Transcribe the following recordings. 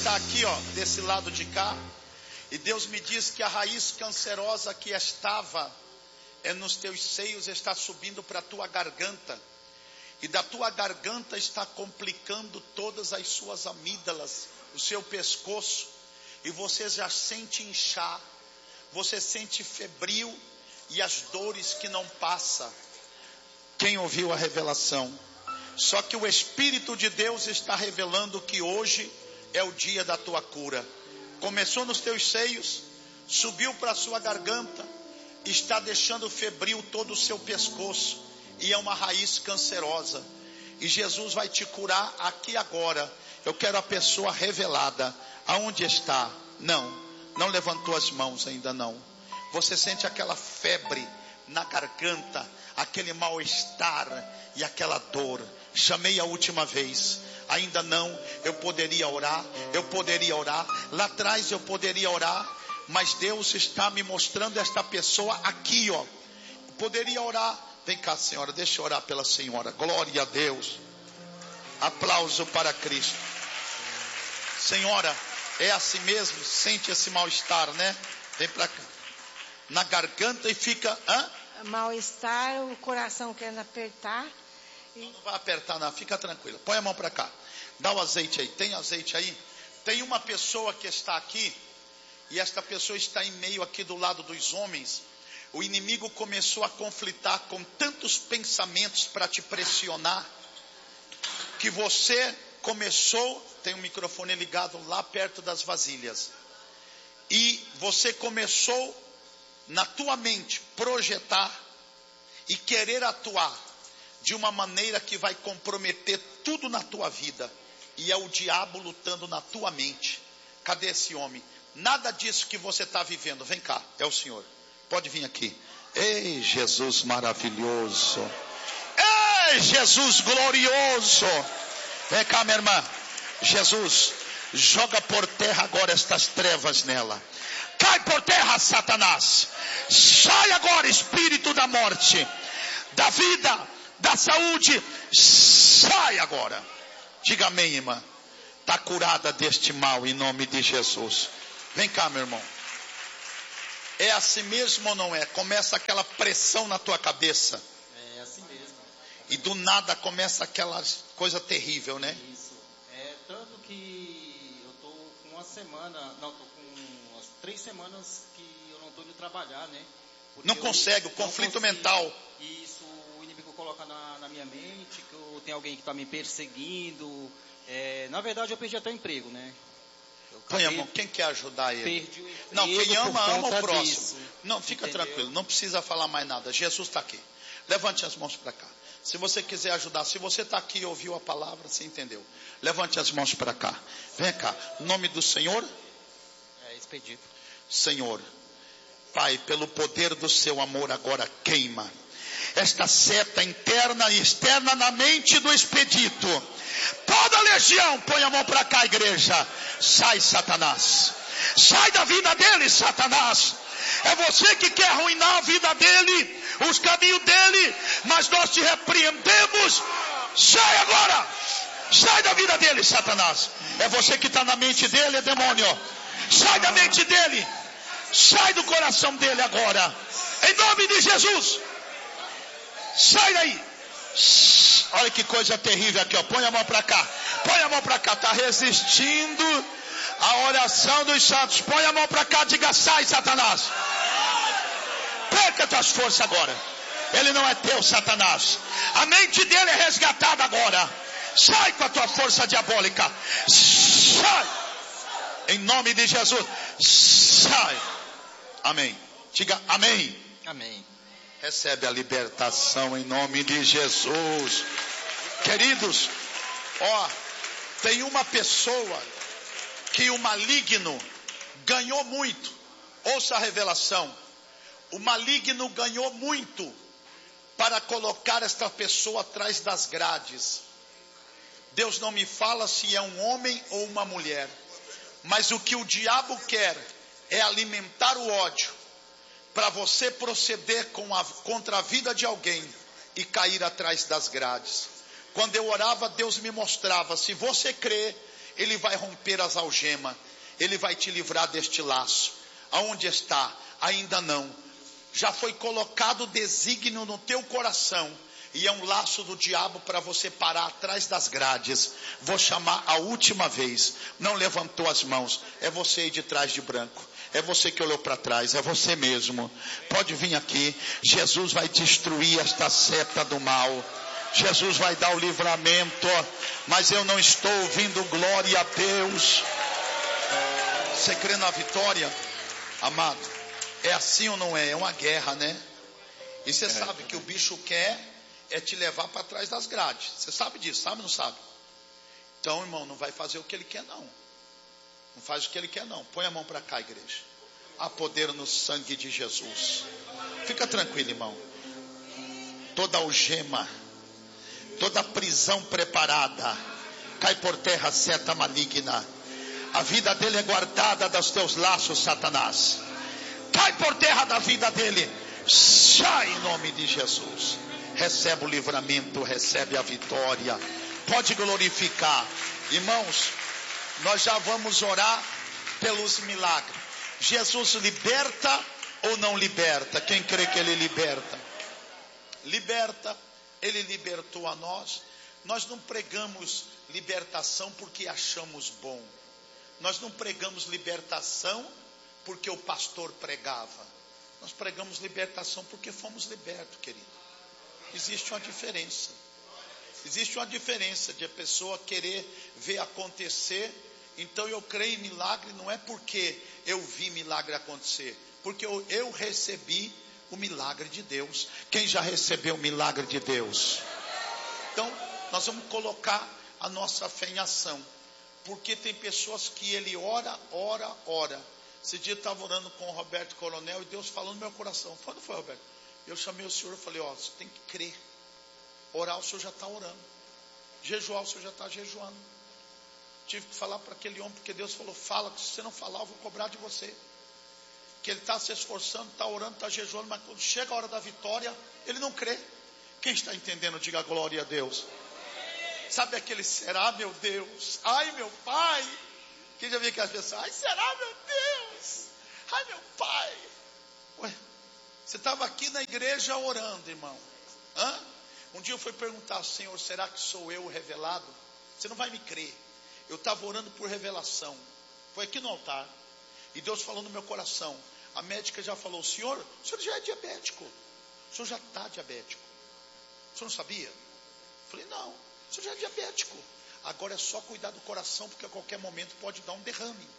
está aqui, ó, desse lado de cá. E Deus me diz que a raiz cancerosa que estava nos teus seios está subindo para a tua garganta. E da tua garganta está complicando todas as suas amígdalas, o seu pescoço. E você já sente inchar, você sente febril e as dores que não passam. Quem ouviu a revelação? Só que o Espírito de Deus está revelando que hoje é o dia da tua cura. Começou nos teus seios, subiu para a sua garganta, está deixando febril todo o seu pescoço, e é uma raiz cancerosa, e Jesus vai te curar aqui agora. Eu quero a pessoa revelada. Aonde está? Não levantou as mãos ainda não. Você sente aquela febre na garganta, aquele mal-estar e aquela dor. Chamei a última vez, ainda não. Eu poderia orar, lá atrás eu poderia orar, mas Deus está me mostrando esta pessoa aqui, ó. Eu poderia orar. Vem cá, senhora, deixa eu orar pela senhora. Glória a Deus. Aplauso para Cristo. Senhora, é assim mesmo? Sente esse mal-estar, né? Vem para cá. Na garganta e fica... Mal-estar, o coração querendo apertar. Não vai apertar não, fica tranquila. Põe a mão para cá. Dá o azeite aí. Tem azeite aí? Tem uma pessoa que está aqui, e esta pessoa está em meio aqui do lado dos homens. O inimigo começou a conflitar com tantos pensamentos para te pressionar, que você começou, tem um microfone ligado lá perto das vasilhas, e você começou na tua mente projetar e querer atuar de uma maneira que vai comprometer tudo na tua vida, e é o diabo lutando na tua mente. Cadê esse homem? Nada disso que você está vivendo. Vem cá, é o Senhor. Pode vir aqui. Ei, Jesus maravilhoso. Ei, Jesus glorioso. Vem cá, minha irmã. Jesus, joga por terra agora estas trevas nela. Cai por terra, Satanás. Sai agora, espírito da morte, da vida, da saúde. Sai agora. Diga amém, irmã. Está curada deste mal em nome de Jesus. Vem cá, meu irmão. É assim mesmo ou não é? Começa aquela pressão na tua cabeça. É assim mesmo. E do nada começa aquela coisa terrível, né? Isso. Tanto que eu tô com uma semana, tô com umas 3 semanas que eu não tô indo trabalhar, né? Porque não consegue, o conflito mental. Isso, o inimigo coloca na minha mente que eu tenho alguém que está me perseguindo. Na verdade eu perdi até o emprego, né? Põe a mão, quem quer ajudar ele? Perdi o emprego. Não, quem ama o próximo. Disso, não, fica entendeu? tranquilo, não precisa falar mais nada. Jesus está aqui. Levante as mãos para cá. Se você quiser ajudar, se você está aqui e ouviu a palavra, você entendeu. Levante as mãos para cá. Vem cá. Em nome do Senhor? Expedito. Senhor, Pai, pelo poder do seu amor agora queima esta seta interna e externa na mente do Expedito. Toda legião, põe a mão para cá, igreja. Sai, Satanás. Sai da vida dele, Satanás. É você que quer arruinar a vida dele, os caminhos dele, mas nós te repreendemos. Sai agora. Sai da vida dele, Satanás. É você que está na mente dele, demônio. Sai da mente dele. Sai do coração dele agora. Em nome de Jesus. Sai daí. Olha que coisa terrível aqui, ó. Põe a mão para cá. Põe a mão para cá. Está resistindo a oração dos santos. Põe a mão para cá. Diga: sai, Satanás. Perca tuas forças agora. Ele não é teu, Satanás. A mente dele é resgatada agora. Sai com a tua força diabólica. Sai. Em nome de Jesus. Sai. Amém. Diga amém. Amém. Recebe a libertação em nome de Jesus. Queridos, tem uma pessoa que o maligno ganhou muito. Ouça a revelação. O maligno ganhou muito para colocar esta pessoa atrás das grades. Deus não me fala se é um homem ou uma mulher, mas o que o diabo quer é alimentar o ódio, para você proceder contra a vida de alguém e cair atrás das grades. Quando eu orava, Deus me mostrava: se você crê, Ele vai romper as algemas. Ele vai te livrar deste laço. Aonde está? Ainda não. Já foi colocado o desígnio no teu coração. E é um laço do diabo para você parar atrás das grades. Vou chamar a última vez. Não levantou as mãos. É você aí de trás de branco. É você que olhou para trás. É você mesmo. Pode vir aqui. Jesus vai destruir esta seta do mal. Jesus vai dar o livramento. Mas eu não estou ouvindo glória a Deus. Você crê na vitória? Amado, é assim ou não é? É uma guerra, né? E você sabe que o bicho quer é te levar para trás das grades. Você sabe disso, sabe ou não sabe? Então, irmão, não vai fazer o que ele quer, não. Não faz o que ele quer, não. Põe a mão para cá, igreja. Há poder no sangue de Jesus. Fica tranquilo, irmão. Toda algema, toda prisão preparada, cai por terra, seta maligna. A vida dele é guardada dos teus laços, Satanás. Cai por terra da vida dele. Sai em nome de Jesus. Recebe o livramento, recebe a vitória. Pode glorificar. Irmãos, nós já vamos orar pelos milagres. Jesus liberta ou não liberta? Quem crê que ele liberta? Liberta. Ele libertou a nós. Nós não pregamos libertação porque achamos bom. Nós não pregamos libertação porque o pastor pregava. Nós pregamos libertação porque fomos libertos, querido. Existe uma diferença. Existe uma diferença de a pessoa querer ver acontecer. Então eu creio em milagre não é porque eu vi milagre acontecer. Porque eu recebi o milagre de Deus. Quem já recebeu o milagre de Deus? Então nós vamos colocar a nossa fé em ação. Porque tem pessoas que ele ora. Esse dia eu estava orando com o Roberto Coronel e Deus falou no meu coração. Quando foi, Roberto? Eu chamei o senhor e falei, você tem que crer. Orar, o senhor já está orando. Jejuar, o senhor já está jejuando. Tive que falar para aquele homem, porque Deus falou, fala, que se você não falar, eu vou cobrar de você. Que ele está se esforçando, está orando, está jejuando, mas quando chega a hora da vitória, ele não crê. Quem está entendendo, diga glória a Deus. Sabe aquele será, meu Deus? Ai, meu pai. Quem já viu aquelas pessoas? Ai, será, meu Deus? Ai, meu pai. Ué, você estava aqui na igreja orando, irmão. Um dia eu fui perguntar, Senhor, será que sou eu o revelado? Você não vai me crer. Eu estava orando por revelação. Foi aqui no altar. E Deus falou no meu coração. A médica já falou, o senhor já é diabético. O senhor já está diabético. O senhor não sabia? Eu falei, não. O senhor já é diabético. Agora é só cuidar do coração, porque a qualquer momento pode dar um derrame.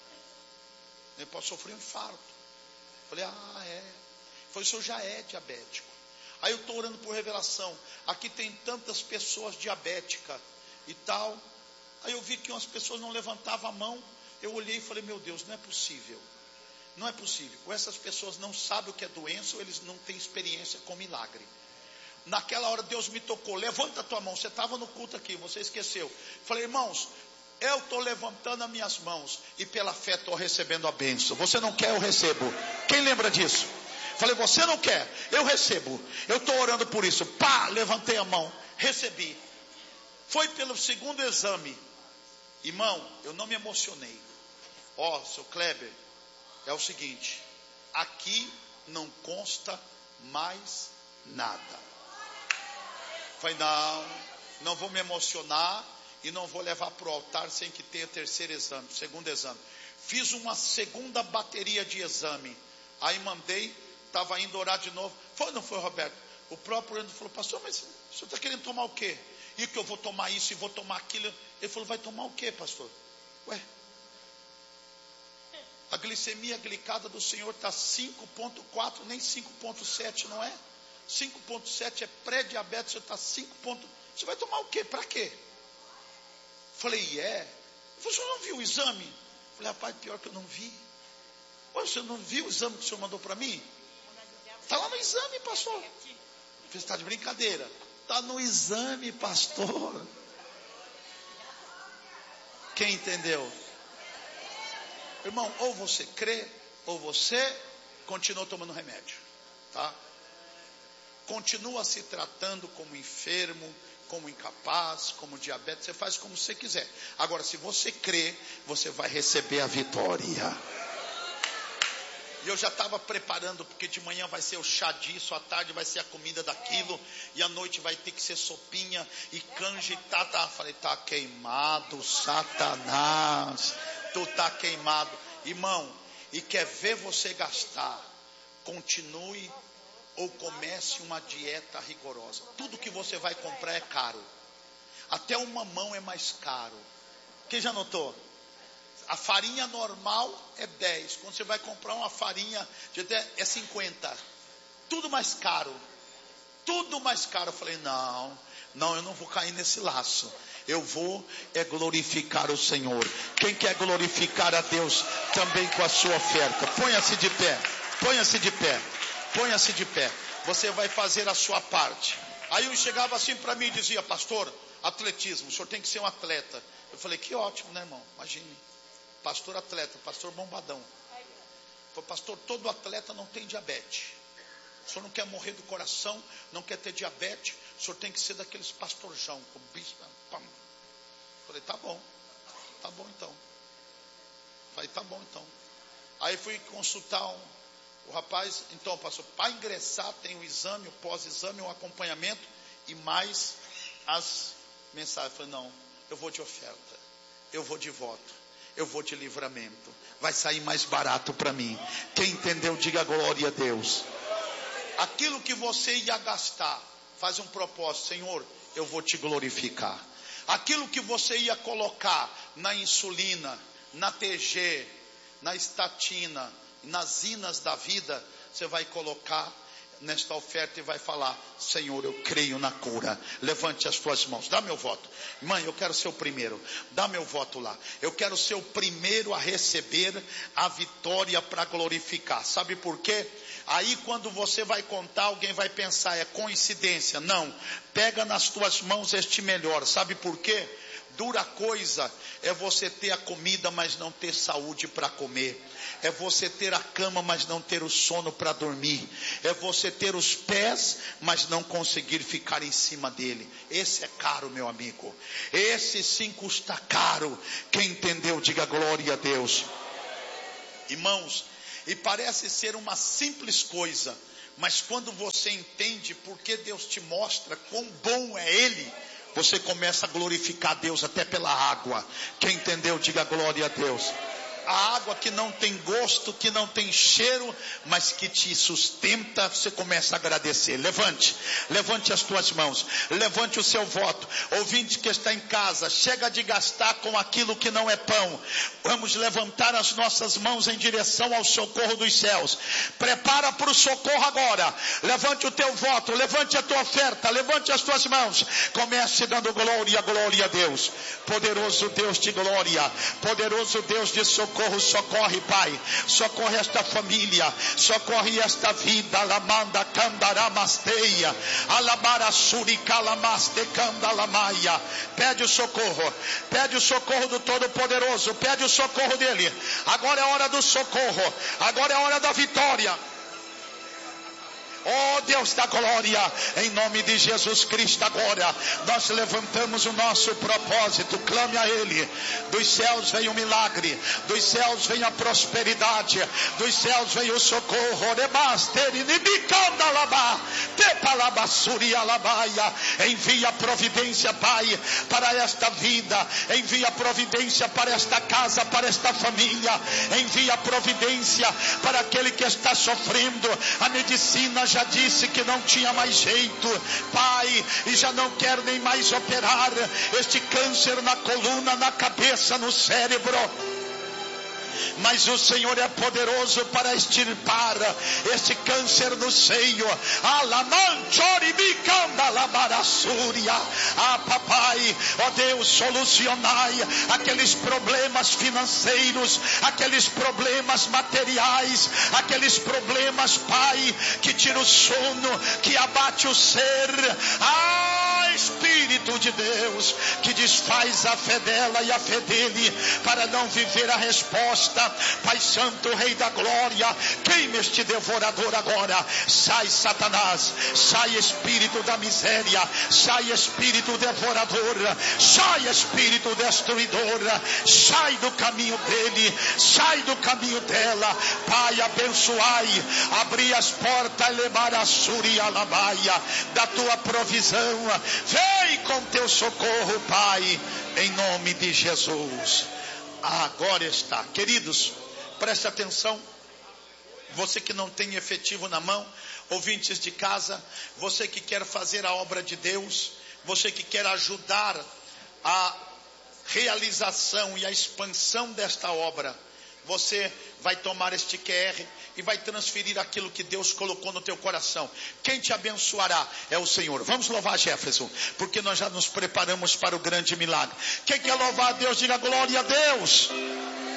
Ele pode sofrer um infarto. Falei, é. Falei, o senhor já é diabético. Aí eu estou orando por revelação. Aqui tem tantas pessoas diabéticas e tal. Aí eu vi que umas pessoas não levantavam a mão. Eu olhei e falei, meu Deus, não é possível. Não é possível. Ou essas pessoas não sabem o que é doença, ou eles não têm experiência com milagre. Naquela hora Deus me tocou, levanta a tua mão, você estava no culto aqui, você esqueceu. Falei, irmãos, eu estou levantando as minhas mãos e pela fé estou recebendo a bênção. Você não quer, eu recebo. Quem lembra disso? Falei, você não quer, eu recebo. Eu estou orando por isso. Pá, levantei a mão, recebi. Foi pelo segundo exame. Irmão, eu não me emocionei. Seu Kleber, é o seguinte, aqui não consta mais nada. Falei, não vou me emocionar e não vou levar para o altar sem que tenha segundo exame. Fiz uma segunda bateria de exame. Aí mandei, estava indo orar de novo. Foi ou não foi, Roberto? O próprio André falou, pastor, mas o senhor está querendo tomar o quê? E que eu vou tomar isso e vou tomar aquilo. Ele falou, vai tomar o quê, pastor? Ué, a glicemia glicada do senhor está 5,4, nem 5,7, não é? 5,7 é pré-diabetes, você está 5. Você vai tomar o quê? Para quê? Falei, Ele falou, o senhor não viu o exame? Falei, rapaz, pior que eu não vi. Ué, você não viu o exame que o senhor mandou para mim? Está lá no exame, pastor. Você está de brincadeira. Está no exame, pastor. Quem entendeu? Irmão, ou você crê, ou você continua tomando remédio. Tá? Continua se tratando como enfermo, como incapaz, como diabetes, você faz como você quiser. Agora, se você crê, você vai receber a vitória. E eu já estava preparando, porque de manhã vai ser o chá disso, à tarde vai ser a comida daquilo, e à noite vai ter que ser sopinha e canja e tá. Falei, tá queimado, Satanás, tu tá queimado. Irmão, e quer ver você gastar, continue ou comece uma dieta rigorosa. Tudo que você vai comprar é caro. Até o mamão é mais caro. Quem já notou? A farinha normal é 10. Quando você vai comprar uma farinha é 50. Tudo mais caro. Tudo mais caro. Eu falei, não, eu não vou cair nesse laço. Eu vou glorificar o Senhor. Quem quer glorificar a Deus também com a sua oferta? Ponha-se de pé. Ponha-se de pé. Ponha-se de pé. Você vai fazer a sua parte. Aí eu chegava assim para mim e dizia, pastor, atletismo, o senhor tem que ser um atleta. Eu falei, que ótimo, né, irmão? Imagine. Pastor atleta, pastor bombadão. Falei, pastor, todo atleta não tem diabetes. O senhor não quer morrer do coração, não quer ter diabetes. O senhor tem que ser daqueles pastorjão, com bispo. Falei, tá bom então. Falei, tá bom então. Aí fui consultar o rapaz. Então, pastor, para ingressar tem o exame, o pós-exame, o acompanhamento e mais as mensagens. Eu falei, não, eu vou de oferta, eu vou de voto, eu vou de livramento. Vai sair mais barato para mim. Quem entendeu, diga glória a Deus. Aquilo que você ia gastar, faz um propósito, Senhor, eu vou te glorificar. Aquilo que você ia colocar na insulina, na TG, na estatina, nas inas da vida, você vai colocar nesta oferta e vai falar, Senhor, eu creio na cura. Levante as tuas mãos, dá meu voto. Mãe, eu quero ser o primeiro, dá meu voto lá. Eu quero ser o primeiro a receber a vitória para glorificar. Sabe por quê? Aí quando você vai contar, alguém vai pensar, é coincidência. Não, pega nas tuas mãos este melhor. Sabe por quê? Dura coisa é você ter a comida, mas não ter saúde para comer. É você ter a cama, mas não ter o sono para dormir. É você ter os pés, mas não conseguir ficar em cima dele. Esse é caro, meu amigo. Esse sim custa caro. Quem entendeu, diga glória a Deus. Irmãos, e parece ser uma simples coisa, mas quando você entende porque Deus te mostra quão bom é Ele, você começa a glorificar a Deus até pela água. Quem entendeu, diga glória a Deus. A água que não tem gosto, que não tem cheiro, mas que te sustenta, você começa a agradecer. Levante as tuas mãos, levante o seu voto. Ouvinte que está em casa, chega de gastar com aquilo que não é pão. Vamos levantar as nossas mãos em direção ao socorro dos céus. Prepara para o socorro agora. Levante o teu voto, levante a tua oferta, levante as tuas mãos. Comece dando glória a Deus. Poderoso Deus de glória, poderoso Deus de socorro. Socorre, Pai, socorre esta família, socorre esta vida. Alamanda candaramasteia, alabarassuri calamaste candalamaia. Pede o socorro do Todo-Poderoso, pede o socorro dele. Agora é hora do socorro, agora é hora da vitória. Oh Deus da glória, em nome de Jesus Cristo agora, nós levantamos o nosso propósito, clame a Ele. Dos céus vem o milagre, dos céus vem a prosperidade, dos céus vem o socorro. Envia providência, Pai, para esta vida, envia providência para esta casa, para esta família, envia providência para aquele que está sofrendo. A medicina já disse que não tinha mais jeito, Pai, e já não quer nem mais operar este câncer na coluna, na cabeça, no cérebro. Mas o Senhor é poderoso para extirpar este câncer no seio. Papai, ó Deus, solucionai aqueles problemas financeiros, aqueles problemas materiais, aqueles problemas, Pai, que tira o sono, que abate o ser. Ai, Espírito de Deus, que desfaz a fé dela e a fé dele, para não viver a resposta. Pai Santo, Rei da Glória, queima este devorador agora. Sai, Satanás, sai, espírito da miséria, sai, espírito devorador, sai, espírito destruidor, sai do caminho dele, sai do caminho dela. Pai, abençoai, abri as portas, levar a Súria Labaia, da tua provisão. Vem com teu socorro, Pai, em nome de Jesus. Agora está. Queridos, preste atenção. Você que não tem efetivo na mão, ouvintes de casa, você que quer fazer a obra de Deus, você que quer ajudar a realização e a expansão desta obra, você vai tomar este QR e vai transferir aquilo que Deus colocou no teu coração. Quem te abençoará é o Senhor. Vamos louvar Jefferson, porque nós já nos preparamos para o grande milagre. Quem quer louvar a Deus, diga glória a Deus.